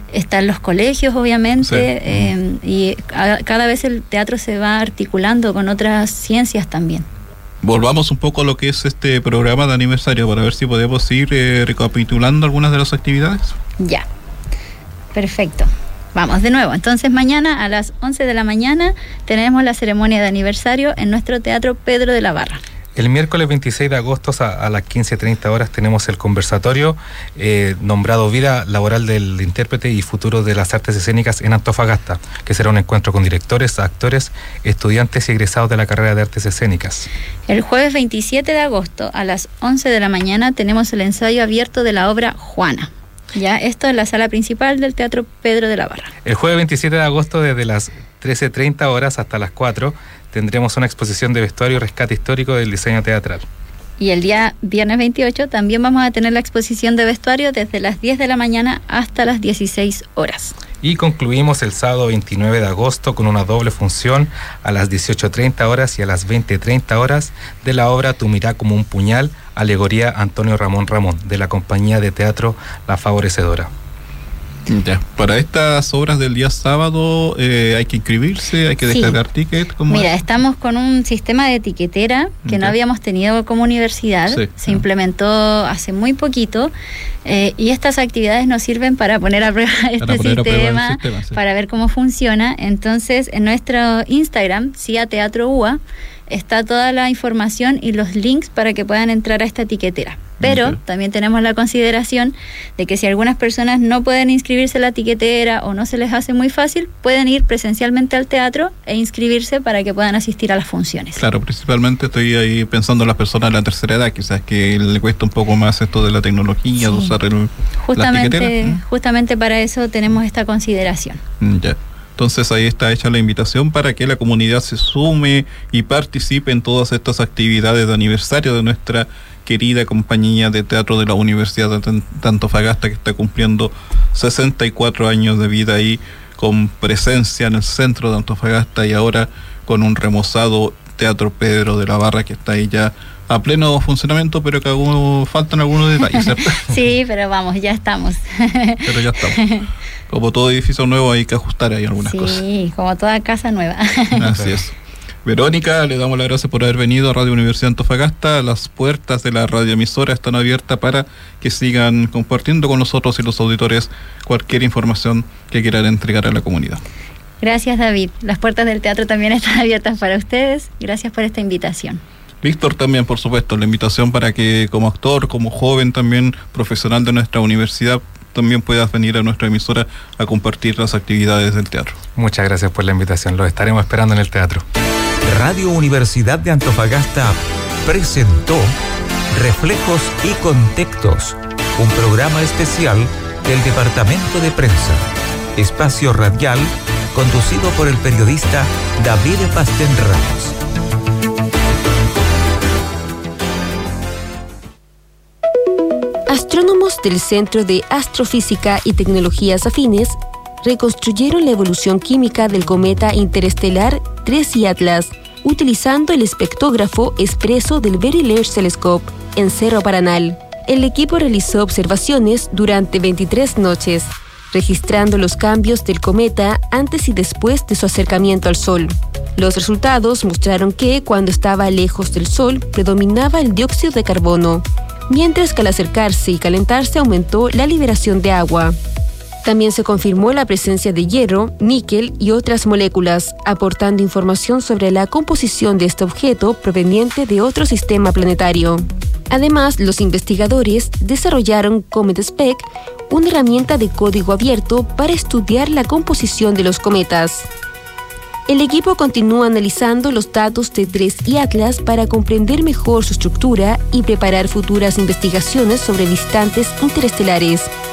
Están los colegios, obviamente, y cada vez el teatro se va articulando con otras ciencias también. Volvamos un poco a lo que es este programa de aniversario para ver si podemos ir recapitulando algunas de las actividades. Ya, perfecto. Vamos de nuevo. Entonces mañana a las 11 de la mañana tenemos la ceremonia de aniversario en nuestro Teatro Pedro de la Barra. El miércoles 26 de agosto a las 15:30 horas tenemos el conversatorio nombrado Vida Laboral del Intérprete y Futuro de las Artes Escénicas en Antofagasta, que será un encuentro con directores, actores, estudiantes y egresados de la carrera de Artes Escénicas. El jueves 27 de agosto a las 11 de la mañana tenemos el ensayo abierto de la obra Juana. Ya, esto en la sala principal del Teatro Pedro de la Barra. El jueves 27 de agosto desde las 13:30 horas hasta las 4 tendremos una exposición de vestuario y rescate histórico del diseño teatral. Y el día viernes 28 también vamos a tener la exposición de vestuario desde las 10 de la mañana hasta las 16 horas. Y concluimos el sábado 29 de agosto con una doble función a las 18:30 horas y a las 20:30 horas de la obra Tu mirá como un puñal, alegoría Antonio Ramón Ramón, de la compañía de teatro La Favorecedora. Ya. Para estas obras del día sábado hay que inscribirse, hay que descargar ticket. Mira, estamos con un sistema de etiquetera que no habíamos tenido como universidad, se implementó hace muy poquito, y estas actividades nos sirven para poner a prueba este sistema, para ver cómo funciona. Entonces, en nuestro Instagram, CIA Teatro UA, está toda la información y los links para que puedan entrar a esta etiquetera. Pero también tenemos la consideración de que si algunas personas no pueden inscribirse a la etiquetera o no se les hace muy fácil, pueden ir presencialmente al teatro e inscribirse para que puedan asistir a las funciones. Claro, principalmente estoy ahí pensando en las personas de la tercera edad, quizás que le cuesta un poco más esto de la tecnología, de usar la etiquetera. Justamente para eso tenemos esta consideración. Ya. Entonces ahí está hecha la invitación para que la comunidad se sume y participe en todas estas actividades de aniversario de nuestra querida compañía de teatro de la Universidad de Antofagasta, que está cumpliendo 64 años de vida ahí, con presencia en el centro de Antofagasta y ahora con un remozado Teatro Pedro de la Barra que está ahí ya a pleno funcionamiento, pero que faltan algunos detalles, ¿cierto? Sí, pero vamos, ya estamos. Pero ya estamos. Como todo edificio nuevo hay que ajustar ahí algunas cosas. Sí, como toda casa nueva. Así es. Verónica, le damos las gracias por haber venido a Radio Universidad Antofagasta. Las puertas de la radioemisora están abiertas para que sigan compartiendo con nosotros y los auditores cualquier información que quieran entregar a la comunidad. Gracias, David. Las puertas del teatro también están abiertas para ustedes. Gracias por esta invitación. Víctor, también, por supuesto, la invitación para que como actor, como joven también profesional de nuestra universidad, también puedas venir a nuestra emisora a compartir las actividades del teatro. Muchas gracias por la invitación, los estaremos esperando en el teatro. Radio Universidad de Antofagasta presentó Reflejos y Contextos, un programa especial del Departamento de Prensa, espacio radial conducido por el periodista David Pastén Ramos. Astrónomos del Centro de Astrofísica y Tecnologías Afines reconstruyeron la evolución química del cometa interestelar 3I Atlas utilizando el espectrógrafo expreso del Very Large Telescope en Cerro Paranal. El equipo realizó observaciones durante 23 noches, registrando los cambios del cometa antes y después de su acercamiento al Sol. Los resultados mostraron que cuando estaba lejos del Sol predominaba el dióxido de carbono, mientras que al acercarse y calentarse aumentó la liberación de agua. También se confirmó la presencia de hierro, níquel y otras moléculas, aportando información sobre la composición de este objeto proveniente de otro sistema planetario. Además, los investigadores desarrollaron CometSpec, una herramienta de código abierto para estudiar la composición de los cometas. El equipo continúa analizando los datos de 3I Atlas para comprender mejor su estructura y preparar futuras investigaciones sobre visitantes interestelares.